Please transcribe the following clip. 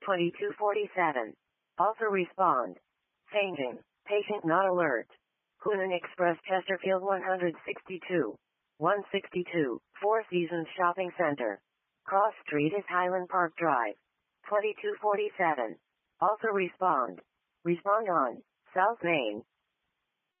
2247. Also respond. Changing. Patient not alert. Hunan Express Chesterfield 162. 162. Four Seasons Shopping Center. Cross Street is Highland Park Drive. 2247. Also respond. Respond on. South Main.